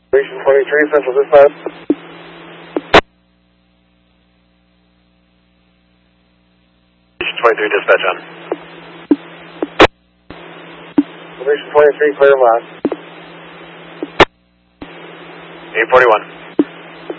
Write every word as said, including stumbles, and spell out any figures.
Station twenty-three, Central Dispatch. Station twenty-three, dispatch on. Station twenty-three, clear last. eight forty-one.